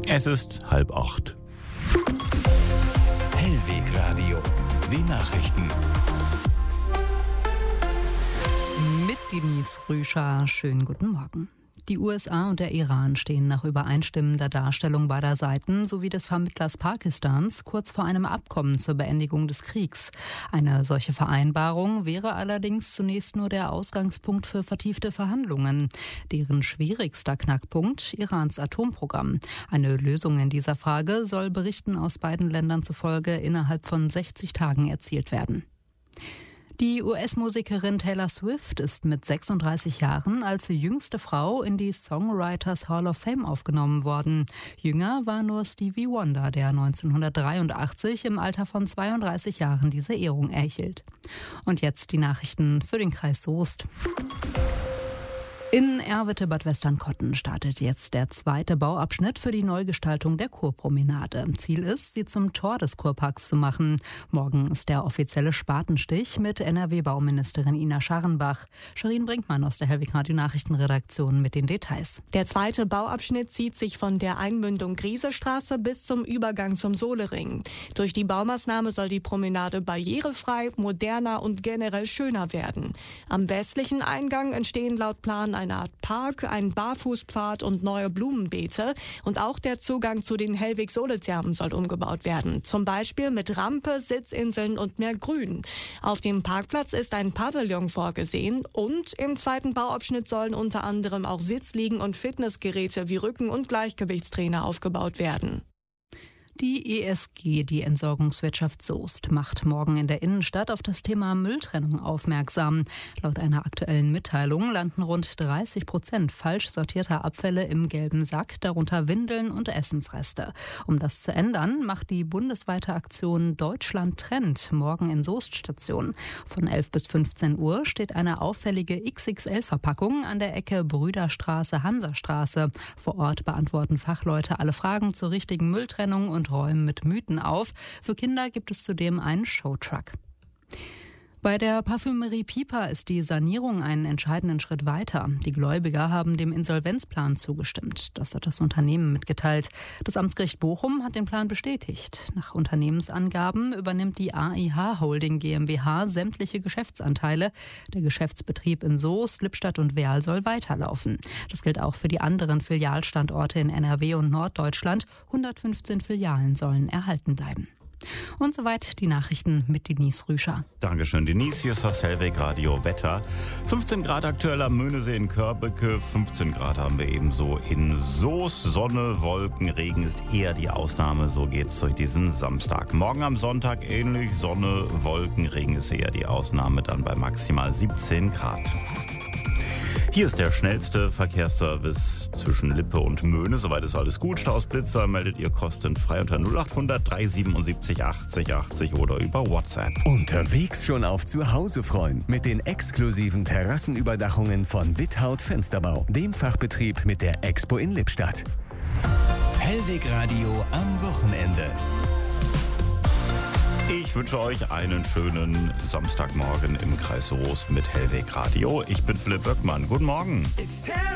Es ist 7:30. Hellwegradio, die Nachrichten. Mit Denise Rüscher, schönen guten Morgen. Die USA und der Iran stehen nach übereinstimmender Darstellung beider Seiten sowie des Vermittlers Pakistans kurz vor einem Abkommen zur Beendigung des Kriegs. Eine solche Vereinbarung wäre allerdings zunächst nur der Ausgangspunkt für vertiefte Verhandlungen. Deren schwierigster Knackpunkt Irans Atomprogramm. Eine Lösung in dieser Frage soll Berichten aus beiden Ländern zufolge innerhalb von 60 Tagen erzielt werden. Die US-Musikerin Taylor Swift ist mit 36 Jahren als jüngste Frau in die Songwriters Hall of Fame aufgenommen worden. Jünger war nur Stevie Wonder, der 1983 im Alter von 32 Jahren diese Ehrung erhielt. Und jetzt die Nachrichten für den Kreis Soest. In Erwitte-Bad Westernkotten startet jetzt der zweite Bauabschnitt für die Neugestaltung der Kurpromenade. Ziel ist, sie zum Tor des Kurparks zu machen. Morgen ist der offizielle Spatenstich mit NRW-Bauministerin Ina Scharrenbach. Shirin Brinkmann aus der Hellwegradio-Nachrichtenredaktion mit den Details. Der zweite Bauabschnitt zieht sich von der Einmündung Griesestraße bis zum Übergang zum Solering. Durch die Baumaßnahme soll die Promenade barrierefrei, moderner und generell schöner werden. Am westlichen Eingang entstehen laut Plan eine Art Park, ein Barfußpfad und neue Blumenbeete. Und auch der Zugang zu den Hellwig-Sohle-Thermen soll umgebaut werden. Zum Beispiel mit Rampe, Sitzinseln und mehr Grün. Auf dem Parkplatz ist ein Pavillon vorgesehen. Und im zweiten Bauabschnitt sollen unter anderem auch Sitzliegen und Fitnessgeräte wie Rücken- und Gleichgewichtstrainer aufgebaut werden. Die ESG, die Entsorgungswirtschaft Soest, macht morgen in der Innenstadt auf das Thema Mülltrennung aufmerksam. Laut einer aktuellen Mitteilung landen rund 30% falsch sortierter Abfälle im gelben Sack, darunter Windeln und Essensreste. Um das zu ändern, macht die bundesweite Aktion Deutschland trennt morgen in Soest Station. Von 11 bis 15 Uhr steht eine auffällige XXL-Verpackung an der Ecke Brüderstraße-Hansastraße. Vor Ort beantworten Fachleute alle Fragen zur richtigen Mülltrennung und räumen mit Mythen auf. Für Kinder gibt es zudem einen Showtruck. Bei der Parfümerie Piper ist die Sanierung einen entscheidenden Schritt weiter. Die Gläubiger haben dem Insolvenzplan zugestimmt. Das hat das Unternehmen mitgeteilt. Das Amtsgericht Bochum hat den Plan bestätigt. Nach Unternehmensangaben übernimmt die AIH Holding GmbH sämtliche Geschäftsanteile. Der Geschäftsbetrieb in Soest, Lippstadt und Werl soll weiterlaufen. Das gilt auch für die anderen Filialstandorte in NRW und Norddeutschland. 115 Filialen sollen erhalten bleiben. Und soweit die Nachrichten mit Denise Rüscher. Dankeschön, Denise. Hier ist das Hellwegradio Wetter. 15 Grad aktuell am Möhnesee in Körbecke. 15 Grad haben wir ebenso in Soest. Sonne, Wolken, Regen ist eher die Ausnahme. So geht's durch diesen Samstag. Morgen am Sonntag ähnlich. Sonne, Wolken, Regen ist eher die Ausnahme. Dann bei maximal 17 Grad. Hier ist der schnellste Verkehrsservice zwischen Lippe und Möhne. Soweit ist alles gut. Stausblitzer meldet ihr kostenfrei unter 0800 377 80 80 oder über WhatsApp. Unterwegs schon auf Zuhause freuen mit den exklusiven Terrassenüberdachungen von Withaut Fensterbau, dem Fachbetrieb mit der Expo in Lippstadt. Hellwegradio am Wochenende. Ich wünsche euch einen schönen Samstagmorgen im Kreis Soest mit Hellwegradio. Ich bin Philipp Böckmann. Guten Morgen. It's terrible.